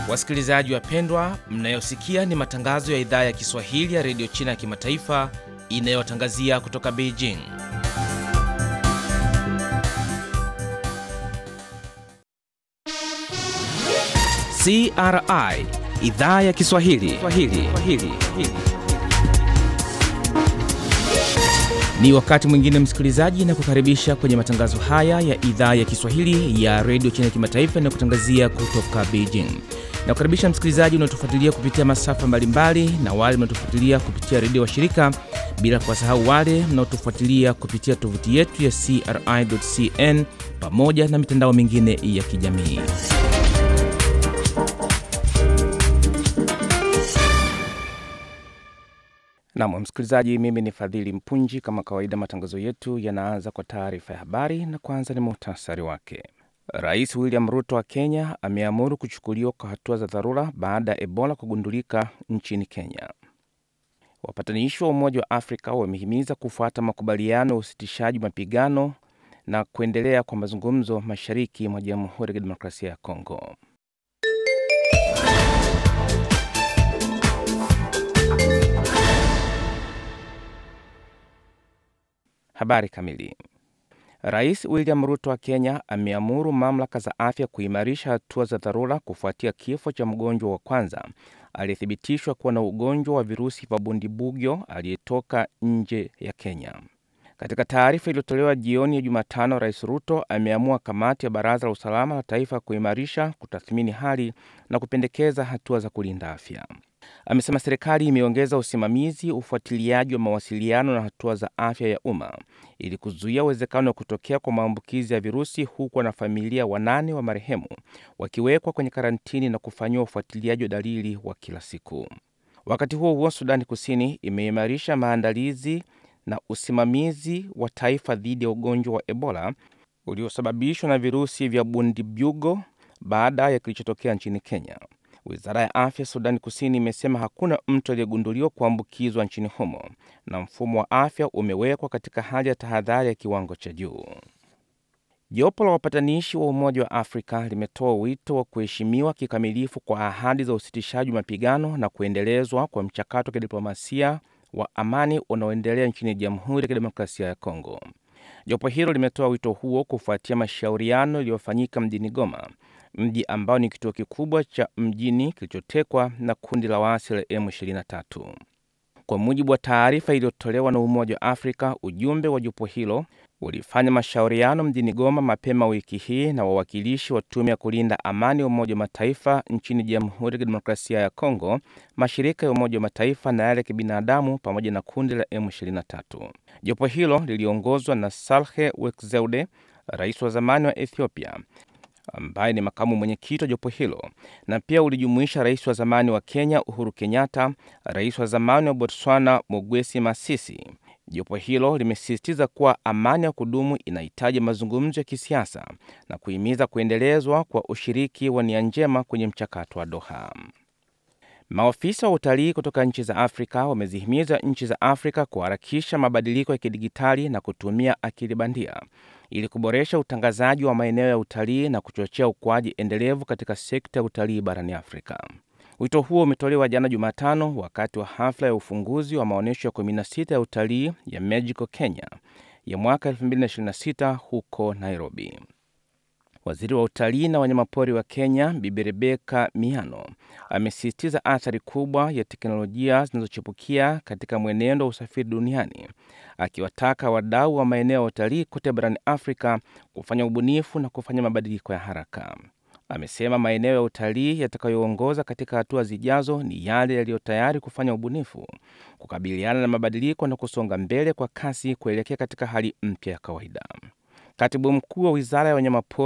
Wasikilizaji wapendwa, mnayosikia ni matangazo ya idhaa ya Kiswahili ya Radio China ya Kimataifa inayotangazia kutoka Beijing. CRI, idhaa ya Kiswahili. Ni wakati mwingine msikilizaji, na kukaribisha kwenye matangazo haya ya idhaa ya Kiswahili ya Radio China ya Kimataifa na kutangazia kutoka Beijing. Na kukaribisha msikilizaji unaotufuatilia kupitia masafa mbalimbali na wale mnaotufuatilia kupitia redio wa shirika, bila kuwasahau wale mnaotufuatilia kupitia tovuti yetu ya CRI.cn pamoja na mitandao mingine ya kijamii. Naam, msikilizaji, mimi ni Fadhili Mpunji. Kama kawaida, matangazo yetu yanaanza kwa taarifa ya habari, na kwanza ni muhtasari wake. Rais William Ruto wa Kenya ameamuru kuchukuliwa kwa hatua za dharura baada ya Ebola kugundulika nchini Kenya. Wapatanishi wa Umoja wa Afrika wamehimiza kufuata makubaliano ya usitishaji mapigano na kuendelea kwa mazungumzo mashariki mwa Jamhuri ya Kidemokrasia ya Kongo. Habari kamili. Rais William Ruto wa Kenya ameamuru mamlaka za afya kuimarisha hatua za dharura kufuatia kifo cha mgonjwa wa kwanza aliyethibitishwa kuwa na ugonjwa wa virusi vya Bundibugyo aliyetoka nje ya Kenya. Katika taarifa iliyotolewa jioni ya Jumatano, Rais Ruto ameamua kamati ya Baraza la Usalama la Taifa kuimarisha, kutathmini hali na kupendekeza hatua za kulinda afya. Amesema serikali imeongeza usimamizi, ufuatiliaji wa mawasiliano na hatua za afya ya umma ili kuzuia uwezekano wa kutokea kwa maambukizi ya virusi, huku na familia 8 wa marehemu wakiwekwa kwenye karantini na kufanyiwa ufuatiliaji wa dalili wa kila siku. Wakati huo huo, Sudani Kusini imeimarisha maandalizi na usimamizi wa taifa dhidi ya ugonjwa wa Ebola uliosababishwa na virusi vya Bundibugyo baada ya kilichotokea nchini Kenya. Wizara ya Afya Sudani Kusini imesema hakuna mtu aliyegunduliwa kuambukizwa nchini humo na mfumo wa afya umewekwa katika hali ya tahadhari ya kiwango cha juu. Jopo la wapatanishi wa Umoja wa Afrika limetoa wito wa kuheshimiwa kikamilifu kwa ahadi za usitishaji mapigano na kuendelezwa kwa mchakato wa kidiplomasia wa amani unaoendelea nchini Jamhuri ya Kidemokrasia ya Kongo. Jopo hilo limetoa wito huo kufuatia mashauriano yaliyofanyika mjini Goma, mji ambao ni kituo kikubwa cha mjini kilichotekwa na kundi la waasi la M23. Kwa mujibu wa taarifa iliyotolewa na Umoja wa Afrika, ujumbe wa jopo hilo ulifanya mashauriano mjini Goma mapema wiki hii na wawakilishi wa tume ya kulinda amani ya Umoja wa Mataifa nchini Jamhuri ya Kidemokrasia ya Kongo, mashirika ya Umoja wa Mataifa na yale ya kibinadamu pamoja na kundi la M23. Jopo hilo liliongozwa na Salhe Wekzeude, rais wa zamani wa Ethiopia, ambaye ni makamu mwenyekiti wa jopo hilo, na pia ulijumuisha rais wa zamani wa Kenya Uhuru Kenyatta, rais wa zamani wa Botswana Mogwesi Masisi. Jopo hilo limesisitiza kuwa amani ya kudumu inahitaji mazungumzo ya kisiasa na kuhimiza kuendelezwa kwa ushiriki wa nia njema kwenye mchakato wa Doha. Maafisa wa utalii kutoka nchi za Afrika wamezihimiza nchi za Afrika kuharakisha mabadiliko ya kidigitali na kutumia akili bandia ili kuboresha utangazaji wa maeneo ya utalii na kuchochea ukuaji endelevu katika sekta ya utalii barani Afrika. Wito huo umetolewa jana Jumatano wakati wa hafla ya ufunguzi wa maonyesho ya 16 ya utalii ya Magical Kenya ya mwaka 2026 huko Nairobi. Waziri wa utalii na wanyamapori wa Kenya, Bibi Rebecca Miano, amesisitiza athari kubwa ya teknolojia zinazochipukia katika mwenendo wa usafiri duniani, akiwataka wadau wa maeneo ya utalii kote barani Afrika kufanya ubunifu na kufanya mabadiliko ya haraka. Amesema maeneo ya utalii yatakayoongoza katika hatua zijazo ni yale yaliyo tayari kufanya ubunifu, kukabiliana na mabadiliko na kusonga mbele kwa kasi kuelekea katika hali mpya ya kawaida. Katibu mkuu wa Wizara ya Wanyamapori